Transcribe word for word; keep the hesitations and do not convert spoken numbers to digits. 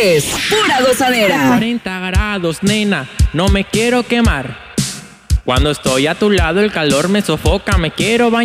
es pura gozadera. cuarenta grados, nena, no me quiero quemar. Cuando estoy a tu lado el calor me sofoca, me quiero bañar.